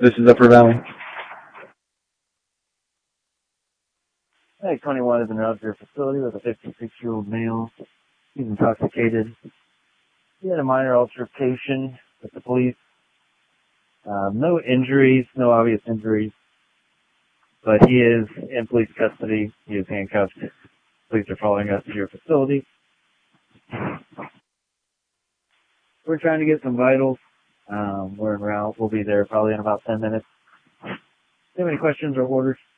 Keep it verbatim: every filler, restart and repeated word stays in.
This is Upper Valley. Hey, twenty-one is in an outdoor facility with a fifty-six-year-old male. He's intoxicated. He had a minor altercation with the police. Um, no injuries, no obvious injuries, but he is in police custody. He is handcuffed. Police are following us to your facility. We're trying to get some vitals. Um, we're en route. We'll be there probably in about ten minutes. Do you have any questions or orders?